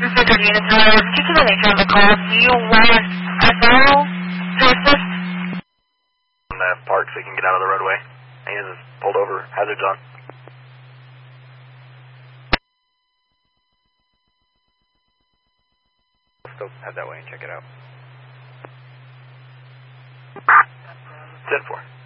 Refrigerated unit tower. Due to the nature of the call, do you want SO to assist? On that park so you can get out of the roadway. He is pulled over, hazards on. Still head that way and check it out. 10-4.